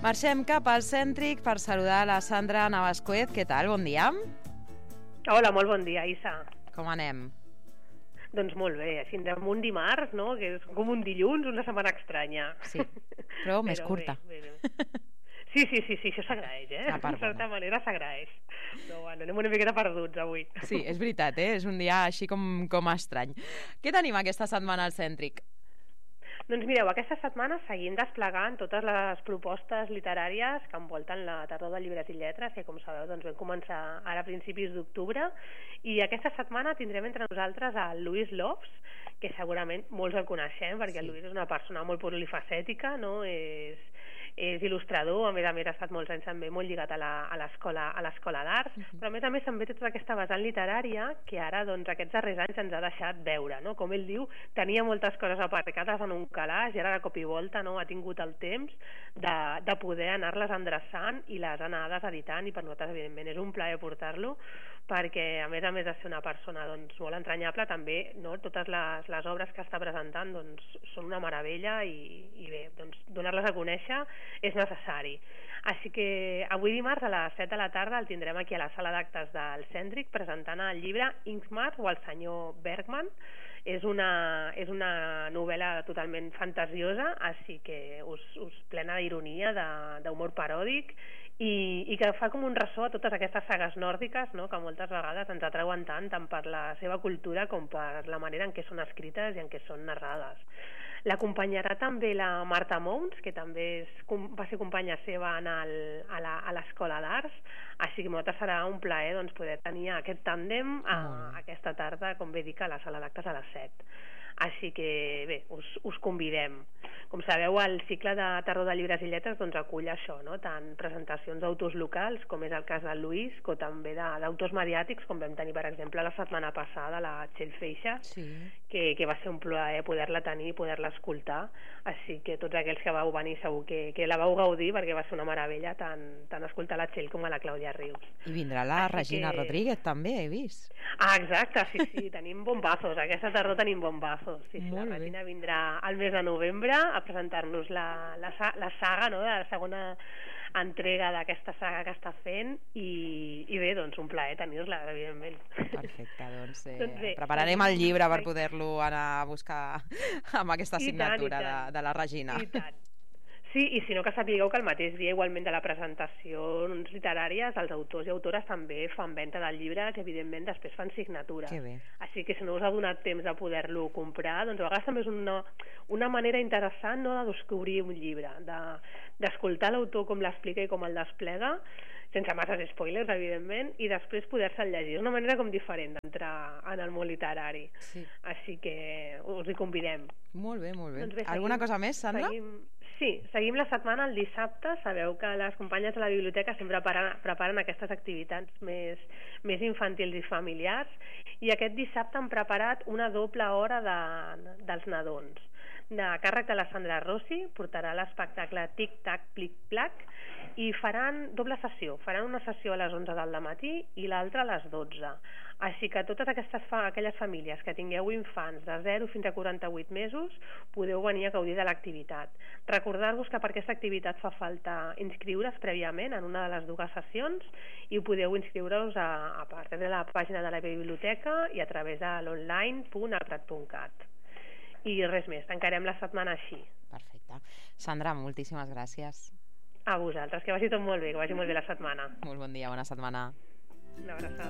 Marxem cap al Cèntric per saludar la Sandra Navascuez. Què tal? Bon dia. Hola, molt bon dia, Isa. Com anem? Doncs molt bé, així un dimarts, no? Que és com un dilluns, una setmana estranya. Sí, però més curta. Bé. Sí, això s'agraeix, La part de certa manera s'agraeix. Però bueno, anem una miqueta perduts avui. Sí, és veritat, és un dia així com estrany. Què tenim aquesta setmana al Cèntric? Doncs mireu, aquesta setmana seguim desplegant totes les propostes literàries que envolten la tardor de llibres i lletres, que com sabeu doncs vam començar ara a principis d'octubre, i aquesta setmana tindrem entre nosaltres a Lluís Lofs, que segurament molts el coneixem, perquè el Lluís és una persona molt polifacètica, no? És il·lustrador, a més ha estat molts anys també molt lligat a l'escola d'arts, però a més també té tota aquesta vessant literària que ara doncs aquests darrers anys ens ha deixat veure, no? Com ell diu, tenia moltes coses aparcades en un calaix i ara de cop i volta no ha tingut el temps de poder anar-les endreçant i les anar editant, i per nosaltres evidentment és un plaer portar-lo, perquè a més de ser una persona doncs molt entranyable, també no, totes les obres que està presentant doncs són una meravella i bé, doncs donar-les a conèixer és necessari. Així que avui dimarts a les 7 de la tarda el tindrem aquí a la sala d'actes del Cèntric presentant el llibre Inksmar o el senyor Bergman. És una novel·la totalment fantasiosa, així que us plena d'ironia, d'humor paròdic, i que fa com un ressò a totes aquestes sagues nòrdiques, no?, que moltes vegades ens atreuen tant per la seva cultura com per la manera en què són escrites i en què són narrades. L'acompanyarà també la Marta Mons, que també va ser companya seva a l'Escola d'Arts, així que nosaltres serà un plaer doncs, poder tenir aquest tàndem aquesta tarda, com bé dic, a la sala d'actes a les 7. Així que bé, us convidem. Com sabeu, el cicle de Tardor de llibres i lletres doncs, acull això, no? Tant presentacions d'autors locals, com és el cas del Lluís, com també d'autors mediàtics, com vam tenir, per exemple, la setmana passada la Txell Feixas, sí, que va ser un plaer poder-la tenir i poder-la escoltar. Així que tots aquells que vau venir segur que la vau gaudir, perquè va ser una meravella tant escoltar la Txell com a la Clàudia Rius. I vindrà la Regina Rodríguez també, he vist. Exacte, sí, tenim bombazos, aquesta tardor tenim bombazos. Sí, la Regina vindrà al mes de novembre a presentar-nos la saga, no?, de la segona entrega d'aquesta saga que està fent, i bé, doncs un plaer tenir-la, evidentment. Perfecte, doncs bé, prepararem el llibre per poder-lo anar a buscar amb aquesta signatura de la Regina. I tant. Sí, i si no, que sapigueu que el mateix dia, igualment de la presentació literàries, els autors i autores també fan venda del llibre, que evidentment després fan signatures. Així que si no us ha donat temps de poder-lo comprar, doncs a vegades també és una manera interessant, no?, de descobrir un llibre, d'escoltar l'autor com l'explica i com el desplega, sense masses spoilers, evidentment, i després poder-se'l llegir. És una manera com diferent d'entrar en el món literari. Sí. Així que us hi convidem. Molt bé, molt bé. Doncs bé, alguna cosa més, Sandra? Seguim la setmana el dissabte. Sabeu que les companyes de la biblioteca sempre preparen aquestes activitats més infantils i familiars, i aquest dissabte han preparat una doble hora dels nadons. De càrrec de la Sandra Rossi, portarà l'espectacle Tic Tac Plic Plac, i faran doble sessió. Faran una sessió a les 11 del matí i l'altra a les 12. Així que totes aquelles famílies que tingueu infants de 0 fins a 48 mesos podeu venir a gaudir de l'activitat. Recordar-vos que per aquesta activitat fa falta inscriure's prèviament en una de les dues sessions, i podeu inscriure-us a partir de la pàgina de la biblioteca i a través de l'online.aprat.cat. I res més, tancarem la setmana així. Perfecte. Sandra, moltíssimes gràcies. A vosaltres, que vagi tot molt bé, que vagi molt bé la setmana. Molt bon dia, bona setmana. Una abraçada.